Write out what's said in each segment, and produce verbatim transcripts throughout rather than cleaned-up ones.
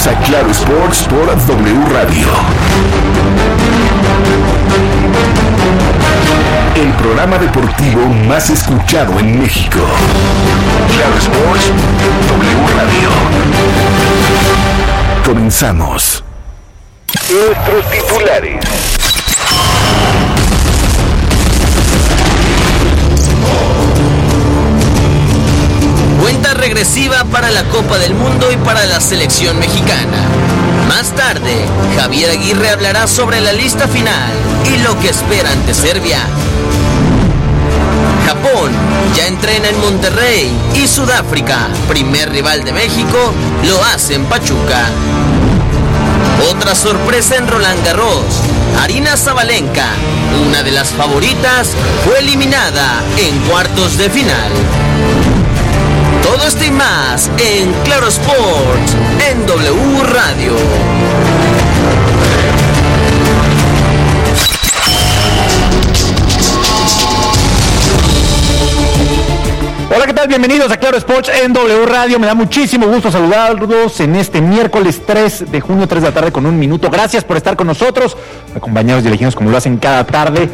Bienvenidos a Claro Sports por W Radio. El programa deportivo más escuchado en México. Claro Sports, W Radio. Comenzamos. Nuestros titulares. Cuenta regresiva para la Copa del Mundo y para la selección mexicana. Más tarde, Javier Aguirre hablará sobre la lista final y lo que espera ante Serbia. Japón ya entrena en Monterrey y Sudáfrica, primer rival de México, lo hace en Pachuca. Otra sorpresa en Roland Garros. Aryna Sabalenka, una de las favoritas, fue eliminada en cuartos de final. Todo esto y más en Claro Sports, en W Radio. Hola, ¿qué tal? Bienvenidos a Claro Sports en W Radio. Me da muchísimo gusto saludarlos en este miércoles tres de junio, tres de la tarde con un minuto. Gracias por estar con nosotros, acompañados y elegidos como lo hacen cada tarde.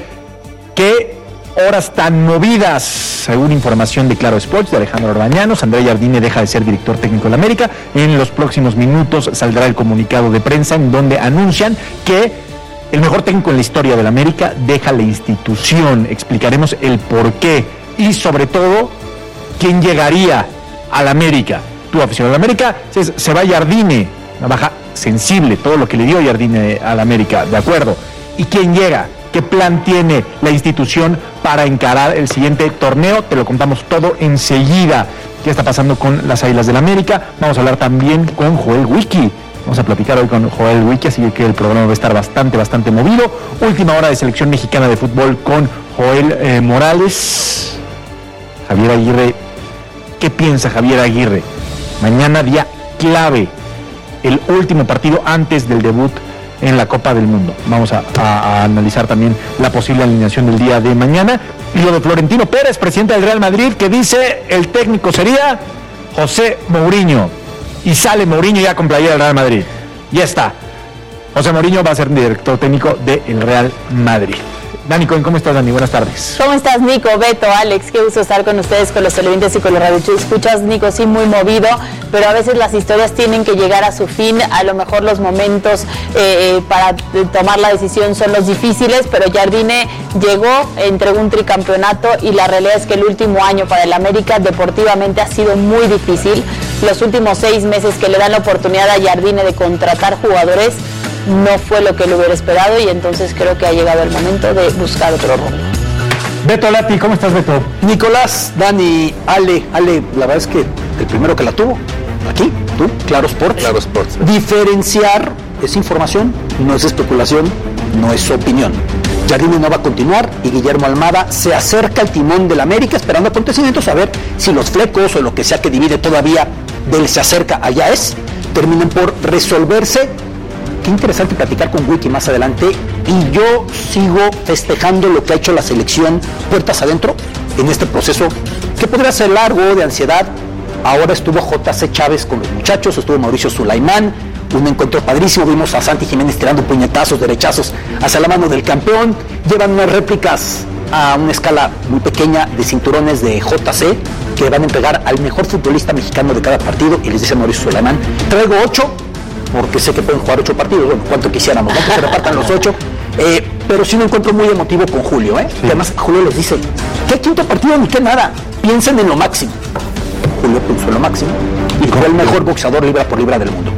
¿Qué horas tan movidas? Según información de Claro Sports, de Alejandro Orbañanos, André Jardine deja de ser director técnico de la América. En los próximos minutos saldrá el comunicado de prensa en donde anuncian que el mejor técnico en la historia de la América deja la institución. Explicaremos el por qué y sobre todo quién llegaría a la América. Tu afición a la América, se, se va Jardine, una baja sensible, todo lo que le dio Jardine a la América, de acuerdo. ¿Y quién llega? ¿Qué plan tiene la institución para encarar el siguiente torneo? Te lo contamos todo enseguida. ¿Qué está pasando con las Águilas del América? Vamos a hablar también con Joel Wiki. Vamos a platicar hoy con Joel Wiki, así que el programa va a estar bastante, bastante movido. Última hora de selección mexicana de fútbol con Joel eh, Morales. Javier Aguirre, ¿qué piensa Javier Aguirre? Mañana día clave, el último partido antes del debut en la Copa del Mundo. Vamos a, a, a analizar también la posible alineación del día de mañana. Y lo de Florentino Pérez, presidente del Real Madrid, que dice el técnico sería José Mourinho. Y sale Mourinho ya con playera del Real Madrid. Ya está. José Mourinho va a ser director técnico del Real Madrid. Dani Cohen, ¿cómo estás, Dani? Buenas tardes. ¿Cómo estás, Nico, Beto, Alex? Qué gusto estar con ustedes, con los televidentes y con los radioescuchas. Nico, sí, muy movido, pero a veces las historias tienen que llegar a su fin. A lo mejor los momentos eh, para tomar la decisión son los difíciles, pero Jardine llegó, entregó un tricampeonato y la realidad es que el último año para el América deportivamente ha sido muy difícil. Los últimos seis meses que le dan la oportunidad a Jardine de contratar jugadores no fue lo que le hubiera esperado y entonces creo que ha llegado el momento de buscar otro rumbo. Beto Lati, ¿cómo estás, Beto? Nicolás, Dani, Ale, Ale, la verdad es que el primero que la tuvo, aquí, tú, Claro Sports. Claro Sports. Diferenciar es información, no es especulación, no es opinión. Jardine no va a continuar y Guillermo Almada se acerca al timón del América esperando acontecimientos a ver si los flecos o lo que sea que divide todavía del se acerca allá es, terminan por resolverse. Qué interesante platicar con Wiki más adelante y yo sigo festejando lo que ha hecho la selección puertas adentro en este proceso que podría ser largo, de ansiedad. Ahora estuvo J C Chávez con los muchachos, estuvo Mauricio Sulaimán, un encuentro padrísimo, vimos a Santi Jiménez tirando puñetazos, derechazos hacia la mano del campeón, llevan unas réplicas a una escala muy pequeña de cinturones de J C que van a entregar al mejor futbolista mexicano de cada partido y les dice Mauricio Sulaimán, traigo ocho, porque sé que pueden jugar ocho partidos, bueno, cuánto quisiéramos, ¿no? Que se repartan los ocho, eh, pero sí un encuentro muy emotivo con Julio, ¿eh? Sí. Y además Julio les dice, ¿qué quinto partido ni qué nada? Piensen en lo máximo. Julio pensó en lo máximo y fue el mejor boxeador libra por libra del mundo.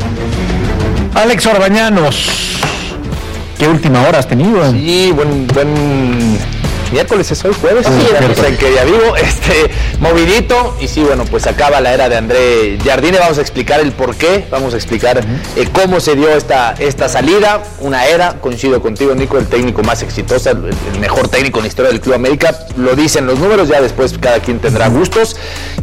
Alex Orbañanos, ¿qué última hora has tenido? Sí, buen, buen miércoles, es hoy jueves, sí, o sea, que ya vivo, este, movidito, y sí, bueno, pues acaba la era de André Jardine, vamos a explicar el por qué, vamos a explicar uh-huh. eh, cómo se dio esta, esta salida, una era, coincido contigo, Nico, el técnico más exitoso, el, el mejor técnico en la historia del Club América, lo dicen los números, ya después cada quien tendrá gustos,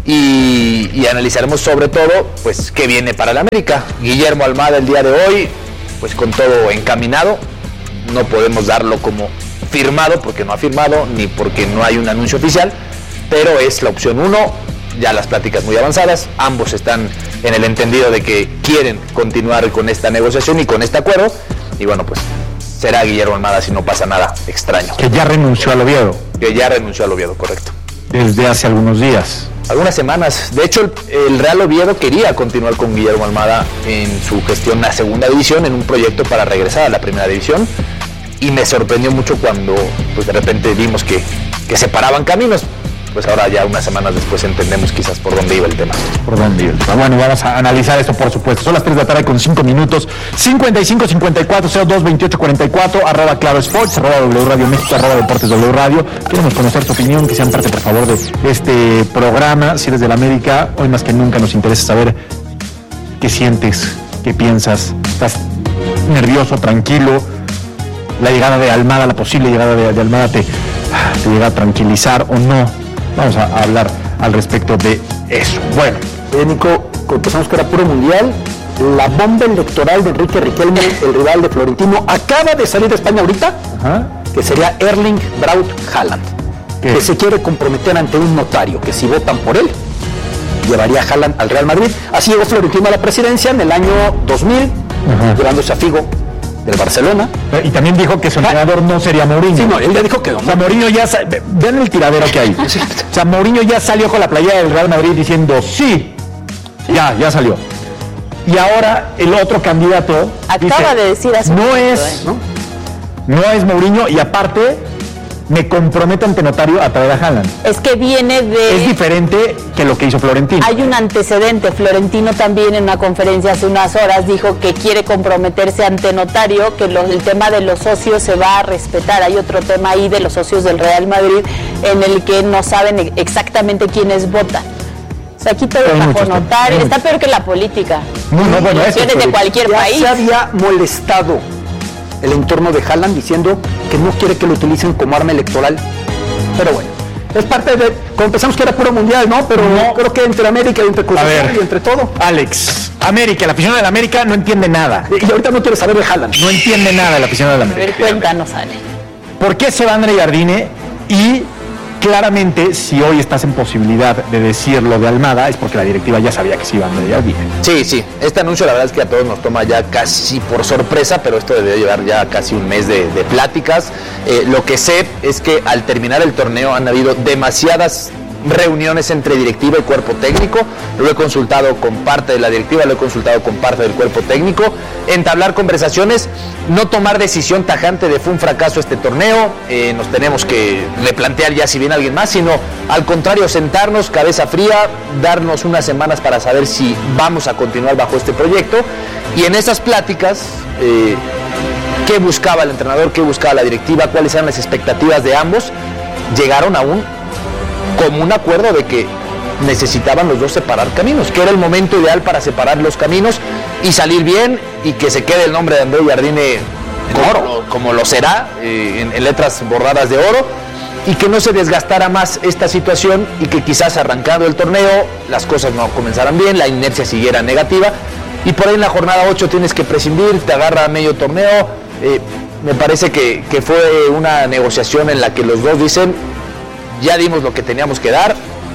y, y analizaremos sobre todo, pues, qué viene para el América. Guillermo Almada el día de hoy, pues con todo encaminado, no podemos darlo como firmado porque no ha firmado ni porque no hay un anuncio oficial, pero es la opción uno ya las pláticas muy avanzadas, ambos están en el entendido de que quieren continuar con esta negociación y con este acuerdo, y bueno, pues será Guillermo Almada si no pasa nada extraño. Que ya renunció al Oviedo. Que ya renunció al Oviedo, correcto. Desde hace algunos días. Algunas semanas. De hecho, el, el Real Oviedo quería continuar con Guillermo Almada en su gestión en la segunda división, en un proyecto para regresar a la primera división, y me sorprendió mucho cuando pues de repente vimos que, que separaban caminos. Pues ahora ya unas semanas después entendemos quizás por dónde iba el tema. Por dónde iba el tema. Bueno, vamos a analizar esto, por supuesto. Son las tres de la tarde con cinco minutos. cincuenta y cinco cincuenta y cuatro cero dos veintiocho cuarenta y cuatro, arroba Claro Sports, arroba W Radio México, arroba Deportes W Radio. Queremos conocer tu opinión, que sean parte, por favor, de este programa. Si eres de la América, hoy más que nunca nos interesa saber qué sientes, qué piensas. ¿Estás nervioso, tranquilo? La llegada de Almada, la posible llegada de, de Almada, te, te llega a tranquilizar o no? Vamos a hablar al respecto de eso. Bueno, eh, Nico, empezamos que era puro mundial. La bomba electoral de Enrique Riquelme, el rival de Florentino, acaba de salir de España ahorita, ajá, que sería Erling Braut Haaland, ¿qué? Que se quiere comprometer ante un notario, que si votan por él, llevaría a Haaland al Real Madrid. Así llegó Florentino a la presidencia en el año dos mil, ajá, llevándose a Figo del Barcelona. Y también dijo que su entrenador no sería Mourinho. Sí, no, él ya dijo que no. O sea, Mourinho ya... Sa- vean el tiradero que hay. O sea, Mourinho ya salió con la playera del Real Madrid diciendo sí. sí. Ya, ya salió. Y ahora el otro candidato acaba dice, de decir hace no un es, momento, ¿no? no es Mourinho, y aparte me comprometo ante notario a traer a Haaland. Es que viene de... Es diferente que lo que hizo Florentino. Hay un antecedente. Florentino también en una conferencia hace unas horas dijo que quiere comprometerse ante notario, que lo, el tema de los socios se va a respetar. Hay otro tema ahí de los socios del Real Madrid en el que no saben exactamente quiénes votan. O sea, aquí todo es bajo notario. Está peor que la política. No, no, bueno, eso de cualquier ya país. Se había molestado el entorno de Haaland diciendo que no quiere que lo utilicen como arma electoral. Pero bueno, es parte de... Cuando empezamos que era puro mundial, ¿no? Pero no, creo que entre América y entre Cruz Azul y entre todo. Alex, América, la afición de la América no entiende nada. Y ahorita no quiere saber de Haaland. No entiende nada la afición de la A América. ver, cuéntanos, Ale. ¿Por qué se va André Jardine? Y claramente, si hoy estás en posibilidad de decir lo de Almada, es porque la directiva ya sabía que se iba André Jardine. Sí, sí. Este anuncio la verdad es que a todos nos toma ya casi por sorpresa, pero esto debió llevar ya casi un mes de, de pláticas. Eh, lo que sé es que al terminar el torneo han habido demasiadas reuniones entre directiva y cuerpo técnico. Lo he consultado con parte de la directiva, lo he consultado con parte del cuerpo técnico. Entablar conversaciones, no tomar decisión tajante de fue un fracaso este torneo, eh, nos tenemos que replantear ya si viene alguien más, sino al contrario, sentarnos cabeza fría, darnos unas semanas para saber si vamos a continuar bajo este proyecto. Y en esas pláticas, eh, qué buscaba el entrenador, qué buscaba la directiva, cuáles eran las expectativas de ambos, llegaron a un común acuerdo de que necesitaban los dos separar caminos, que era el momento ideal para separar los caminos y salir bien, y que se quede el nombre de André Jardine en oro, como lo será, eh, en, en letras bordadas de oro, y que no se desgastara más esta situación, y que quizás arrancando el torneo las cosas no comenzaran bien, la inercia siguiera negativa, y por ahí en la jornada ocho tienes que prescindir, te agarra medio torneo. Eh, me parece que, que fue una negociación en la que los dos dicen: ya dimos lo que teníamos que dar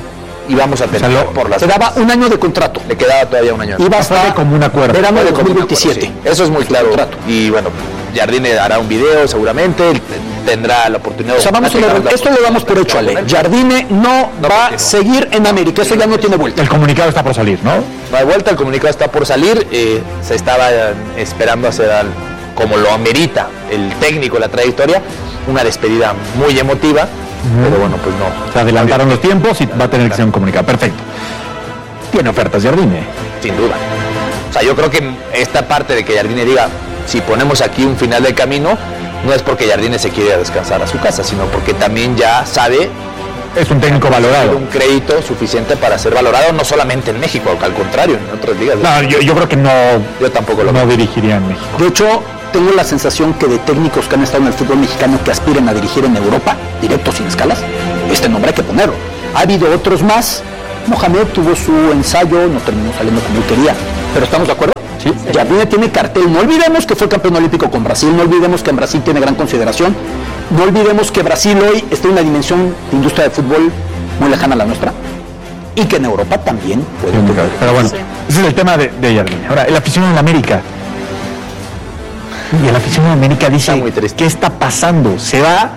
y vamos a tener, o sea, lo, por las... Se daba un año de contrato. Le quedaba todavía un año. Iba hasta como un acuerdo. Verano de dos mil veintisiete. Sí. Eso es muy claro. Contrato. Y bueno, Jardine hará un video seguramente, tendrá la oportunidad. O sea, vamos a ver, esto lo damos por hecho, Ale. Jardine no, no va a seguir en América, eso ya no tiene vuelta. El comunicado está por salir, ¿no? No hay vuelta, el comunicado está por salir. Eh, se estaba esperando hacer, al, como lo amerita el técnico, la trayectoria, una despedida muy emotiva. Pero bueno, pues no. Se adelantaron los tiempos y va a tener que ser un comunicado. Perfecto. Tiene ofertas Jardine. Sin duda. O sea, yo creo que esta parte de que Jardine diga, si ponemos aquí un final del camino, no es porque Jardine se quiere descansar a su casa, sino porque también ya sabe... Es un técnico valorado. Un crédito suficiente para ser valorado, no solamente en México, al contrario, en otras ligas. No, yo, yo creo que no... Yo tampoco lo No veo. dirigiría en México. De hecho, tengo la sensación que de técnicos que han estado en el fútbol mexicano que aspiren a dirigir en Europa, directo sin escalas, este nombre hay que ponerlo. Ha habido otros más. Mohamed tuvo su ensayo, no terminó saliendo como él quería, pero ¿estamos de acuerdo? Sí. Jardine tiene cartel. No olvidemos que fue campeón olímpico con Brasil, no olvidemos que en Brasil tiene gran consideración, no olvidemos que Brasil hoy está en una dimensión de industria de fútbol muy lejana a la nuestra. y que en Europa también puede ocurrir. Pero bueno, ese es el tema de, de Jardine. Ahora, el aficionado en América. Y el aficionado en América dice, ¿qué está pasando? Se va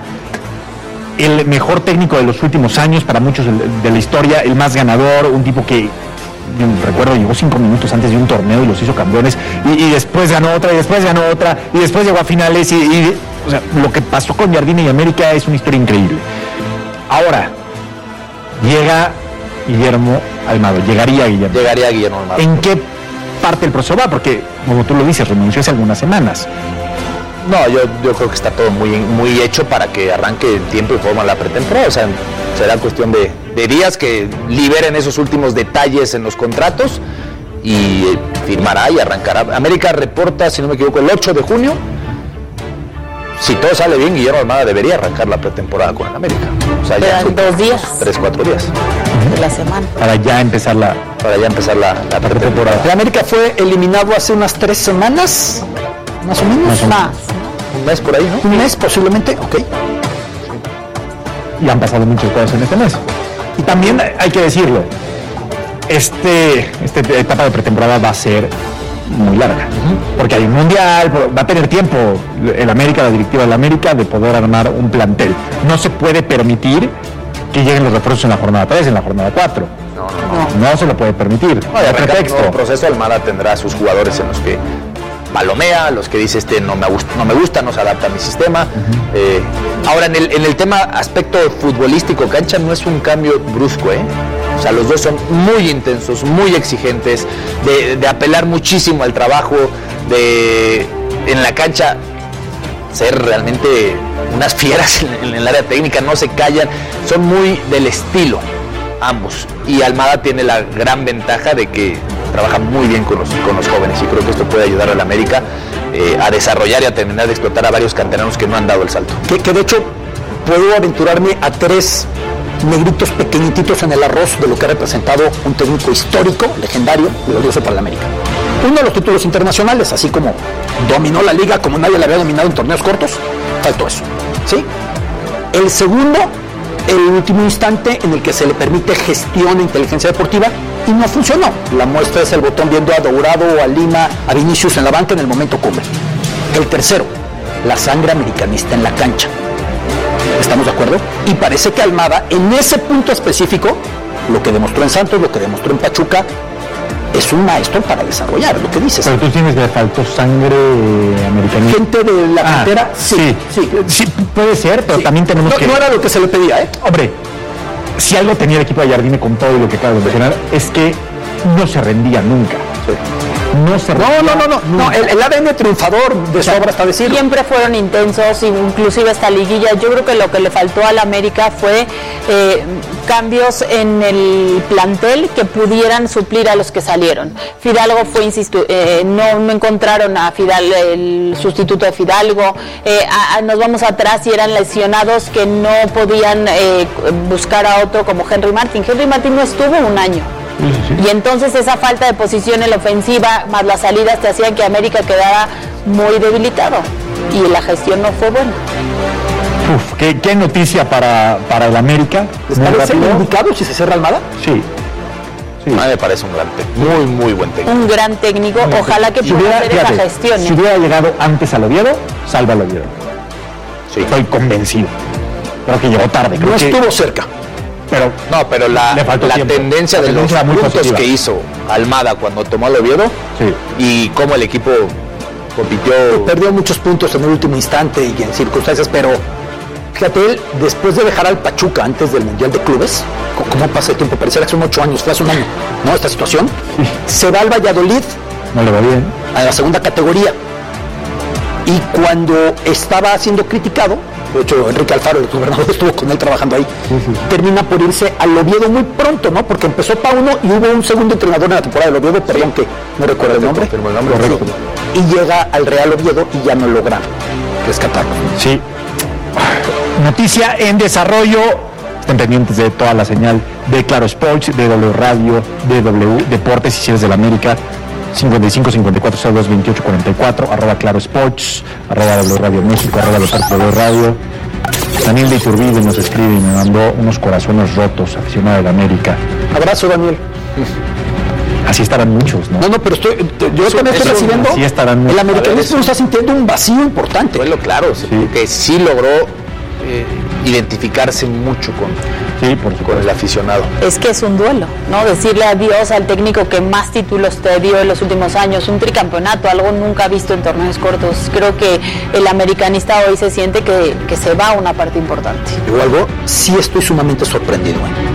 el mejor técnico de los últimos años, para muchos de la historia, el más ganador, un tipo que, yo recuerdo, llegó cinco minutos antes de un torneo y los hizo campeones, y, y después ganó otra, y después ganó otra, y después llegó a finales, y, y o sea, lo que pasó con Jardine y América es una historia increíble. Ahora, llega Guillermo Almada, llegaría Guillermo. Llegaría Guillermo Almada. ¿En qué parte del proceso va? Porque, como tú lo dices, renunció hace algunas semanas. No, yo, yo creo que está todo muy, muy hecho para que arranque en tiempo y forma la pretemporada. O sea, será cuestión de, de días que liberen esos últimos detalles en los contratos y firmará y arrancará. América reporta, si no me equivoco, el ocho de junio. Si todo sale bien, Guillermo Almada debería arrancar la pretemporada con el América. O sea, ya en dos días. Tres, cuatro días. De la semana. Para ya empezar la, para ya empezar la, la pretemporada. El América fue eliminado hace unas tres semanas, más o menos. Más. Un mes por ahí, ¿no? Un mes posiblemente, ok. Y han pasado muchas cosas en este mes. Y también hay que decirlo, este, esta etapa de pretemporada va a ser muy larga, uh-huh. porque hay un mundial, va a tener tiempo el América, la directiva del América, de poder armar un plantel. No se puede permitir que lleguen los refuerzos en la jornada tres, en la jornada cuatro. No, no, no. No, no se lo puede permitir. No, de pretexto. El proceso, Almada tendrá sus jugadores en los que palomea, los que dice este no me gusta, no me gusta, no se adapta a mi sistema. Uh-huh. Eh, ahora en el, en el tema aspecto futbolístico, cancha no es un cambio brusco, ¿eh? O sea, los dos son muy intensos, muy exigentes, de, de apelar muchísimo al trabajo, de en la cancha ser realmente unas fieras en, en el área técnica, no se callan, son muy del estilo ambos. Y Almada tiene la gran ventaja de que trabaja muy bien con los, con los jóvenes, y creo que esto puede ayudar a la América eh, a desarrollar y a terminar de explotar a varios canteranos que no han dado el salto. Que, que de hecho puedo aventurarme a tres negritos pequeñititos en el arroz de lo que ha representado un técnico histórico, legendario, glorioso para la América. Uno de los títulos internacionales, así como dominó la liga como nadie la había dominado en torneos cortos, faltó eso, ¿sí? El segundo, el último instante en el que se le permite gestión e inteligencia deportiva y no funcionó. La muestra es el botón viendo a Dourado, a Lima, a Vinicius en la banca en el momento cumbre. El tercero, la sangre americanista en la cancha. ¿Estamos de acuerdo? Y parece que Almada, en ese punto específico, lo que demostró en Santos, lo que demostró en Pachuca, es un maestro para desarrollar, lo que dices. Pero tú tienes que le faltó sangre americanista. Gente de la ah, cantera, sí, sí, sí. Sí, puede ser, pero sí. También tenemos no, que... No era lo que se le pedía, ¿eh? Hombre, si algo tenía el equipo de Jardine con todo y lo que acabo de mencionar, es que no se rendía nunca. Sí. No se rendía. No, no, no, no. no el, el A D N triunfador de sobra está decirlo. Siempre fueron intensos, inclusive esta liguilla. Yo creo que lo que le faltó al América fue eh, cambios en el plantel que pudieran suplir a los que salieron. Fidalgo fue, insisto, eh, no, no encontraron a Fidalgo, el sustituto de Fidalgo. Eh, a, a, nos vamos atrás y eran lesionados que no podían eh, buscar a otro como Henry Martin. Henry Martin no estuvo un año. Sí, sí. Y entonces esa falta de posición en la ofensiva más las salidas te hacían que América quedara muy debilitado y la gestión no fue buena. Uf, qué, qué noticia para, para el América. ¿Les parece indicado si se cierra Almada? Sí. Sí. A mí me parece un gran técnico, muy muy buen técnico. Un gran técnico, muy ojalá que si pueda hubiera, hacer fíjate, esa gestión. Si hubiera llegado antes al Oviedo, salva al Oviedo. Sí. Estoy convencido. Creo que llegó tarde. Creo no que... estuvo cerca. Pero, no, pero la, la tendencia la de los puntos positiva. Que hizo Almada cuando tomó al Oviedo, sí. Y cómo el equipo compitió. Perdió muchos puntos en el último instante y en circunstancias, pero fíjate, él después de dejar al Pachuca antes del Mundial de Clubes, ¿cómo pasa el tiempo? Parecía que hace ocho años, fue hace un año, ¿no? Esta situación. Sí. Se va al Valladolid. No le va bien. A la segunda categoría. Y cuando estaba siendo criticado, de hecho Enrique Alfaro, el gobernador, estuvo con él trabajando ahí, sí, sí. Termina por irse al Oviedo muy pronto, ¿no? Porque empezó Pauno y hubo un segundo entrenador en la temporada del Oviedo, perdón, sí. Que no recuerdo el nombre, el nombre sí. Y llega al Real Oviedo y ya no logra rescatarlo. Sí. Noticia en desarrollo. Estén pendientes de toda la señal de Claro Sports, de W Radio, de W Deportes y si eres del América. cincuenta y cinco, cincuenta y cuatro, cero dos, veintiocho, cuarenta y cuatro, arroba Claro Sports, arroba W Radio México, arroba W Radio. Daniel de Iturbide nos escribe y me mandó unos corazones rotos, aficionado de la América. Abrazo, Daniel. Así estarán muchos, ¿no? No, no, pero estoy, yo Eso- también estoy eso- recibiendo. así estarán El muchos. americanismo está sintiendo un vacío importante. Bueno, claro, sí. que sí logró eh, identificarse mucho con, Sí, por con supuesto. el aficionado. Es que es un duelo, ¿no? Decirle adiós al técnico que más títulos te dio en los últimos años, un tricampeonato, algo nunca visto en torneos cortos. Creo que el americanista hoy se siente que, que se va una parte importante. Digo algo, sí estoy sumamente sorprendido. ¿eh?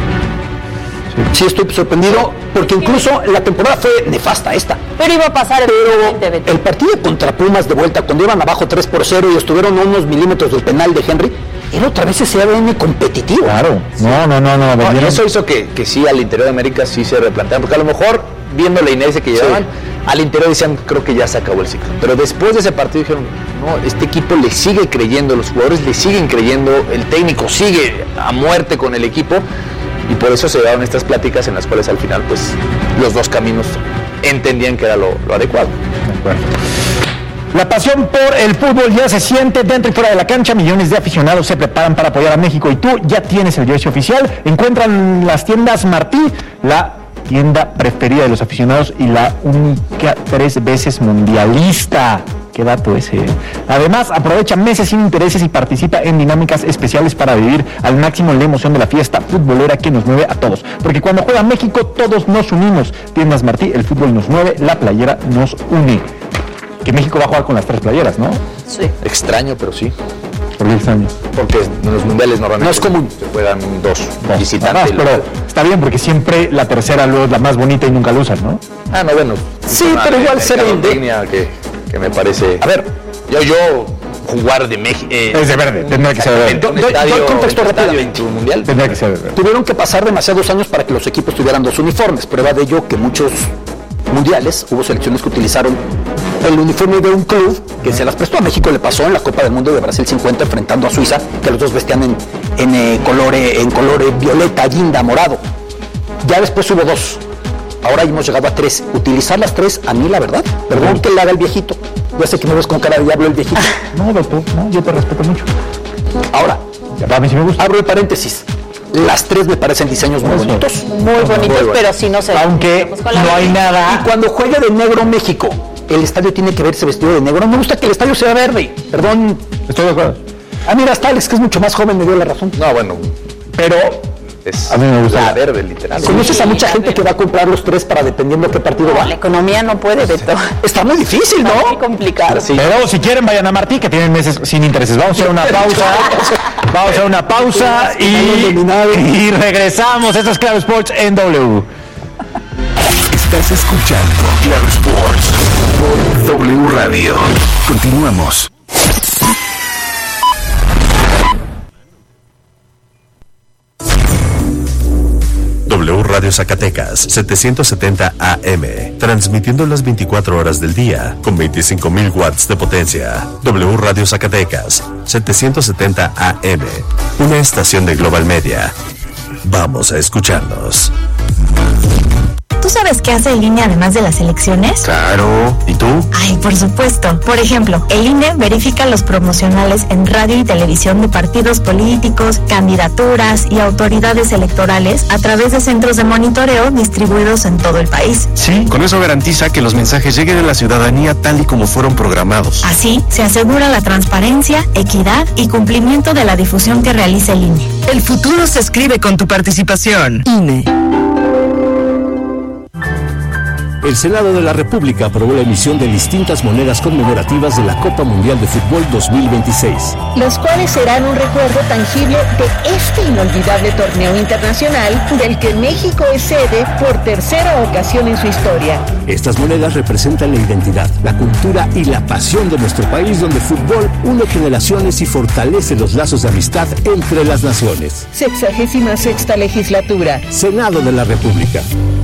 Sí estoy sorprendido porque incluso la temporada fue nefasta esta. Pero iba a pasar eventualmente, Beto. El partido contra Pumas de vuelta, cuando iban abajo tres por cero y estuvieron a unos milímetros del penal de Henry, era otra vez ese A D N competitivo. Claro. No, no, no, no. No, y vendieron- eso hizo que, que sí al interior de América sí se replantearan, porque a lo mejor viendo la inercia que llevaban, al interior decían, creo que ya se acabó el ciclo. Pero después de ese partido dijeron, no, este equipo le sigue creyendo, los jugadores le siguen creyendo, el técnico sigue a muerte con el equipo, y por eso se llevaron estas pláticas en las cuales al final pues los dos caminos entendían que era lo, lo adecuado. De acuerdo. La pasión por el fútbol ya se siente dentro y fuera de la cancha. Millones de aficionados se preparan para apoyar a México y tú ya tienes el jersey oficial. Encuentran las tiendas Martí, la tienda preferida de los aficionados y la única tres veces mundialista. Qué dato ese. Además, aprovecha meses sin intereses y participa en dinámicas especiales para vivir al máximo la emoción de la fiesta futbolera que nos mueve a todos. Porque cuando juega México, todos nos unimos. Tiendas Martí, el fútbol nos mueve, la playera nos une. Que México va a jugar con las tres playeras, ¿no? Sí. Extraño, pero sí. Por diez años. Porque en los mundiales normalmente No es común. se juegan dos No, visitantes. no, pero está bien porque siempre la tercera luego es la más bonita y nunca la usan, ¿no? Ah, no, bueno. Sí, es una pero igual ser mercadotecnia que, que me parece. A ver, yo, yo jugar de México. Es de verde, tendría que ser de verde. En un Doy- estadio, doy contexto en un estadio rápidamente. en tu mundial. Tendría que ser de verde. tuvieron que pasar demasiados años para que los equipos tuvieran dos uniformes. Prueba de ello que muchos mundiales hubo selecciones que utilizaron el uniforme de un club que se las prestó a México. Le pasó en la Copa del Mundo de Brasil cincuenta enfrentando a Suiza, que los dos vestían en, en eh, color, eh, en color eh, violeta, guinda, morado. Ya después hubo dos. Ahora hemos llegado a tres. Utilizar las tres, a mí la verdad, perdón que le haga el viejito. Ya sé que me ves con cara de diablo el viejito. No, doctor, no, yo te respeto mucho. Ahora, A mí sí me gusta. abro el paréntesis. Las tres me parecen diseños muy Eso. bonitos. Muy bonitos, pero si no se Aunque vamos con la no hay blanca. nada. Y cuando juegue de negro México, el estadio tiene que verse vestido de negro. No me gusta que el estadio sea verde. Perdón. Estoy de acuerdo. Ah, mira, hasta Alex, que es mucho más joven, me dio la razón. No, bueno, Pero es A mí me gusta. la verde, literal. ¿Conoces a mucha gente que va a comprar los tres para dependiendo qué partido No, va? la economía no puede, Beto. Está muy difícil, Está muy ¿no? complicado. Sí. Pero si quieren vayan a Martí, que tienen meses sin intereses. Vamos a hacer una pausa. Vamos a hacer una pausa y, y regresamos. Esto es Claro Sports en W. Estás escuchando Claro Sports por W Radio. Continuamos. W Radio Zacatecas, setecientos setenta A M, transmitiendo las veinticuatro horas del día, con veinticinco mil watts de potencia. W Radio Zacatecas, setecientos setenta A M, una estación de Global Media. Vamos a escucharnos. ¿Tú sabes qué hace el I N E además de las elecciones? Claro, ¿y tú? Ay, por supuesto. Por ejemplo, el I N E verifica los promocionales en radio y televisión de partidos políticos, candidaturas y autoridades electorales a través de centros de monitoreo distribuidos en todo el país. Sí, con eso garantiza que los mensajes lleguen a la ciudadanía tal y como fueron programados. Así, se asegura la transparencia, equidad y cumplimiento de la difusión que realiza el I N E. El futuro se escribe con tu participación. I N E. El Senado de la República aprobó la emisión de distintas monedas conmemorativas de la Copa Mundial de Fútbol dos mil veintiséis. Los cuales serán un recuerdo tangible de este inolvidable torneo internacional del que México es sede por tercera ocasión en su historia. Estas monedas representan la identidad, la cultura y la pasión de nuestro país, donde el fútbol une generaciones y fortalece los lazos de amistad entre las naciones. Sexagésima sexta legislatura. Senado de la República.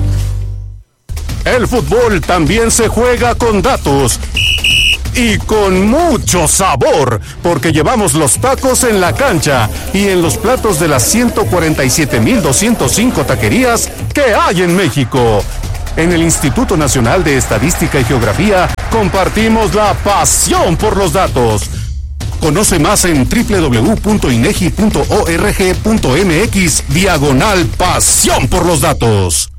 El fútbol también se juega con datos y con mucho sabor, porque llevamos los tacos en la cancha y en los platos de las ciento cuarenta y siete mil doscientos cinco taquerías que hay en México. En el Instituto Nacional de Estadística y Geografía compartimos la pasión por los datos. Conoce más en www.inegi.org.mx diagonal pasión por los datos.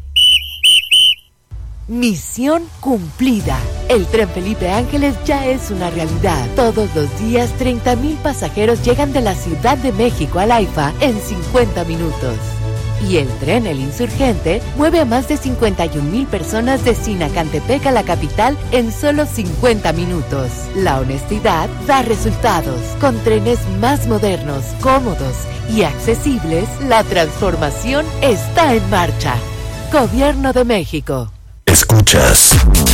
Misión cumplida. El Tren Felipe Ángeles ya es una realidad. Todos los días, treinta mil pasajeros llegan de la Ciudad de México al AIFA en cincuenta minutos. Y el tren El Insurgente mueve a más de cincuenta y un mil personas de Sinacantepec a la capital en solo cincuenta minutos. La honestidad da resultados. Con trenes más modernos, cómodos y accesibles, la transformación está en marcha. Gobierno de México. Escuchas